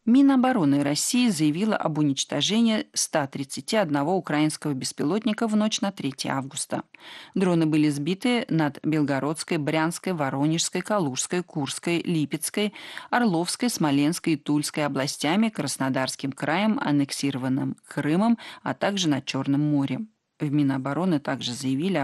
Минобороны России заявила об уничтожении 131 украинского беспилотника в ночь на 3 августа. Дроны были сбиты над Белгородской, Брянской, Воронежской, Калужской, Курской, Липецкой, Орловской, Смоленской и Тульской областями, Краснодарским краем, аннексированным Крымом, а также над Черным морем. В Минобороны также заявили